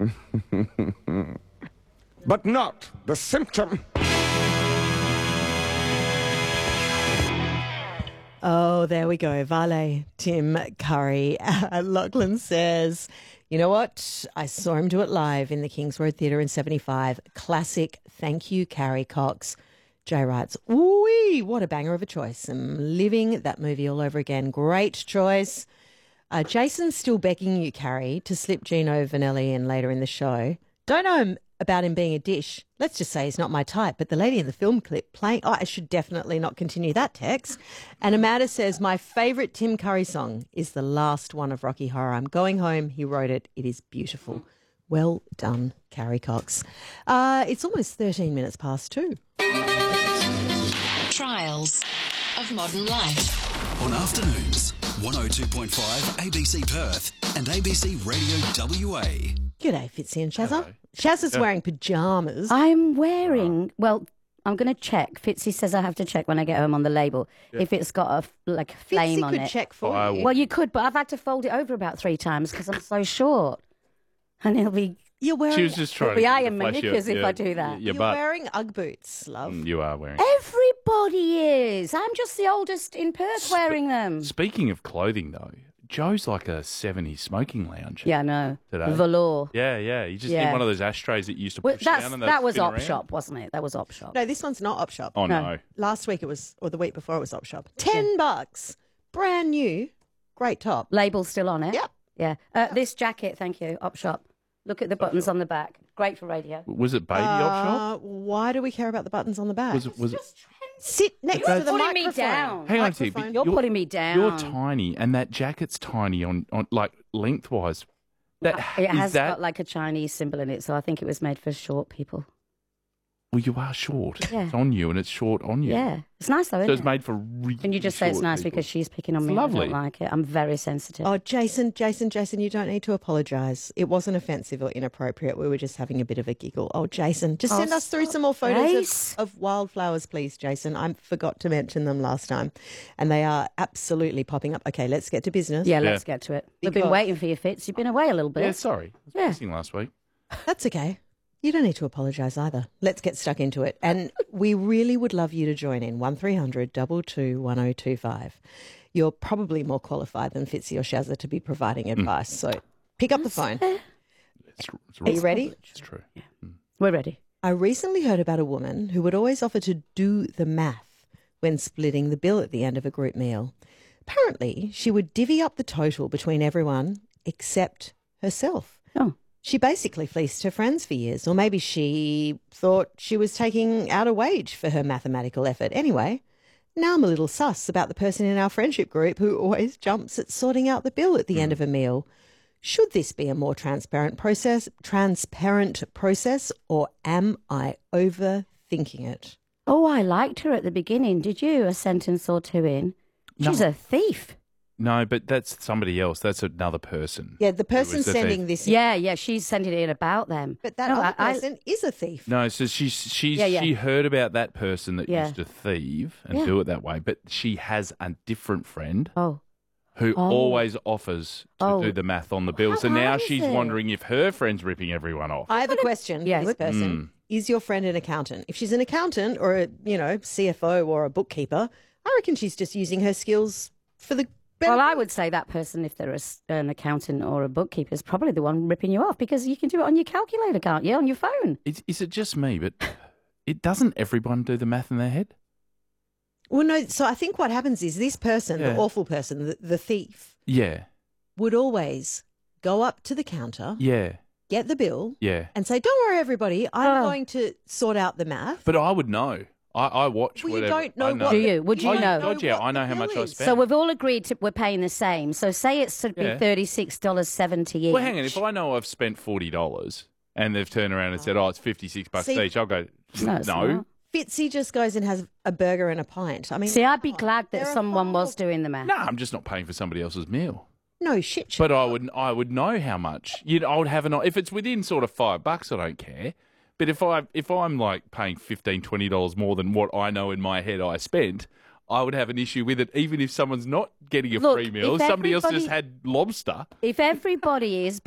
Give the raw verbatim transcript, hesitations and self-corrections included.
But not the symptom. Oh, there we go. Valet Tim Curry. Uh, Lachlan says, you know what? I saw him do it live in the Kings Road Theatre in seventy-five. Classic. Thank you, Carrie Cox. Jay writes, ooh, what a banger of a choice. I'm living that movie all over again. Great choice. Uh, Jason's still begging you, Carrie, to slip Gino Vanelli in later in the show. Don't know him about him being a dish. Let's just say he's not my type, but the lady in the film clip playing, oh, I should definitely not continue that text. And Amanda says, my favourite Tim Curry song is the last one of Rocky Horror. I'm going home. He wrote it. It is beautiful. Well done, Carrie Cox. Uh, it's almost thirteen minutes past two. Trials of Modern Life. On afternoons, one oh two point five A B C Perth and A B C Radio W A. G'day, Fitzy and Shazza. Shaz is wearing pyjamas. I'm wearing, well, I'm going to check. Fitzy says I have to check when I get home on the label if it's got a f- like a flame Fitzy on could it. check for Oh, you. Well, you could, but I've had to fold it over about three times because I'm so short. And it'll be, You're wearing, She was just trying it'll to be get eye you in to my flash your- knickers if your- I do that. Your you're butt. wearing Ugg boots, love. Mm, You are wearing. Everybody is. I'm just the oldest in Perth wearing them. Speaking of clothing, though, Joe's like a seventies smoking lounge. Yeah, no. Today. Velour. Yeah, yeah. You just Yeah. need one of those ashtrays that you used to Well, push that's, down and they that was spin Op around. Shop, wasn't it? That was Op Shop. No, this one's not Op Shop. Oh, no. No. Last week it was, or the week before it was Op Shop. Ten bucks. Brand new. Great top. Label still on it? Yep. Yeah. Uh, this jacket, thank you, Op Shop. Look at the buttons on the back. Great for radio. Was it Baby Op Shop? Uh, why do we care about the buttons on the back? Was it? Was it? Sit next You're to the putting me microphone. down. Hang on a second. Microphone. You're putting me down. You're tiny, and that jacket's tiny on, on like lengthwise. That It is has that. got like a Chinese symbol in it, so I think it was made for short people. Well, you are short. Yeah. It's on you, and it's short on you. Yeah. It's nice though, So isn't it's it? made for really Can you just say it's short nice people. because she's picking on It's me? lovely. I don't like it. I'm very sensitive. Oh, Jason, Jason, Jason, you don't need to apologise. It wasn't offensive or inappropriate. We were just having a bit of a giggle. Oh, Jason, just Oh, send us through some more photos Grace. of, of wildflowers, please, Jason. I forgot to mention them last time, and they are absolutely popping up. Okay, let's get to business. yeah, let's get to it. We've been Because- waiting for your Fitz. You've been away a little bit. Yeah, sorry. I was Yeah. missing last week. That's okay. You don't need to apologise either. Let's get stuck into it. And we really would love you to join in. one three hundred two two one oh two five. You're probably more qualified than Fitzy or Shazza to be providing advice. So pick up the phone. It's, it's Are you ready? It's true. We're ready. I recently heard about a woman who would always offer to do the math when splitting the bill at the end of a group meal. Apparently, she would divvy up the total between everyone except herself. Oh. She basically fleeced her friends for years, or maybe she thought she was taking out a wage for her mathematical effort. Anyway, now I'm a little sus about the person in our friendship group who always jumps at sorting out the bill at the end of a meal. Should this be a more transparent process, transparent process, or am I overthinking it? Oh, I liked her at the beginning. Did you? A sentence or two in. She's No. a thief. No, but that's somebody else. That's another person. Yeah, the person was the sending thief. this, Yeah, yeah, she's sending it in about them. but that No, other I- I- person is a thief. No, so she she Yeah, yeah. she heard about that person that Yeah. used to thieve and Yeah. do it that way, but she has a different friend Oh. who Oh. always offers to Oh. do the math on the bill. How So now hard is she's it? wondering if her friend's ripping everyone off. I have a question Yes. for this person. Mm. Is your friend an accountant? If she's an accountant or a, you know, C F O or a bookkeeper, I reckon she's just using her skills for the better. Well, I would say that person, if they're a s an accountant or a bookkeeper, is probably the one ripping you off because you can do it on your calculator, can't you? On your phone. Is, is it just me? But it doesn't everyone do the math in their head? Well, no, so I think what happens is this person, Yeah. the awful person, the, the thief, Yeah, would always go up to the counter, yeah, get the bill, yeah. and say, don't worry, everybody, I'm Oh. going to sort out the math. But I would know. I, I watch Well, you whatever. don't know I what Do you? Would you oh, know? God, yeah, what I know the how bill much I is. spend. So we've all agreed to, we're paying the same. So say it's to be Yeah. thirty-six dollars seventy each. Well, hang on. If I know I've spent forty dollars and they've turned around and said, "Oh, it's fifty-six bucks See- each," I'll go, No, "No." it's not. Fitzy just goes and has a burger and a pint. I mean, See, I'd be come on, glad that there are someone was far- doing the math. No, I'm just not paying for somebody else's meal. No shit. But I would, I would know how much. You know, I would have an. If it's within sort of five bucks, I don't care. But if I, if I'm like paying fifteen, twenty dollars more than what I know in my head I spent, I would have an issue with it, even if someone's not getting a Look, free meal. if Somebody else everybody- just had lobster. If everybody is